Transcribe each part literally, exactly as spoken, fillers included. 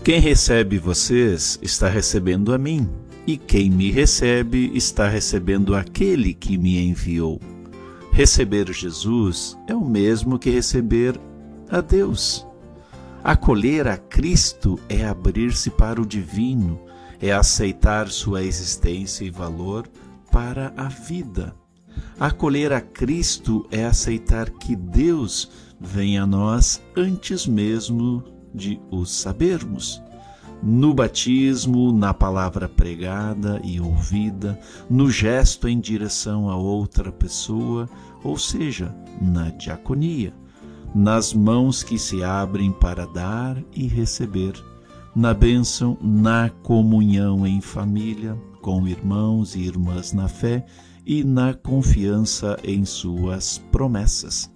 Quem recebe vocês está recebendo a mim, e quem me recebe está recebendo aquele que me enviou. Receber Jesus é o mesmo que receber a Deus. Acolher a Cristo é abrir-se para o divino, é aceitar sua existência e valor para a vida. Acolher a Cristo é aceitar que Deus vem a nós antes mesmo de o sabermos. No batismo, na palavra pregada e ouvida, no gesto em direção a outra pessoa, ou seja, na diaconia, nas mãos que se abrem para dar e receber, na bênção, na comunhão em família, com irmãos e irmãs na fé e na confiança em suas promessas.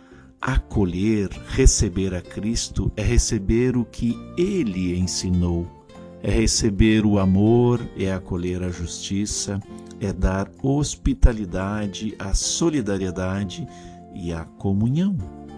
Acolher, receber a Cristo é receber o que Ele ensinou, é receber o amor, é acolher a justiça, é dar hospitalidade, a solidariedade e a comunhão.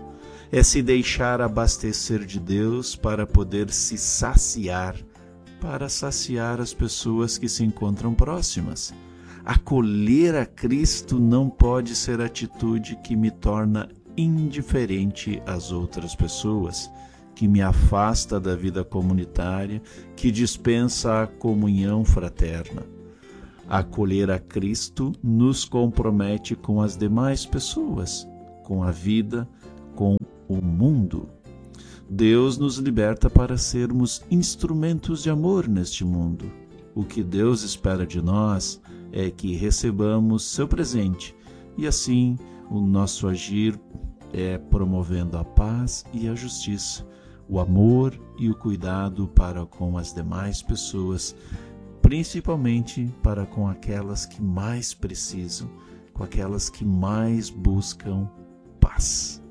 É se deixar abastecer de Deus para poder se saciar, para saciar as pessoas que se encontram próximas. Acolher a Cristo não pode ser atitude que me torna indiferente às outras pessoas, que me afasta da vida comunitária, que dispensa a comunhão fraterna. Acolher a Cristo nos compromete com as demais pessoas, com a vida, com o mundo. Deus nos liberta para sermos instrumentos de amor neste mundo. O que Deus espera de nós é que recebamos seu presente e assim o nosso agir é promovendo a paz e a justiça, o amor e o cuidado para com as demais pessoas, principalmente para com aquelas que mais precisam, com aquelas que mais buscam paz.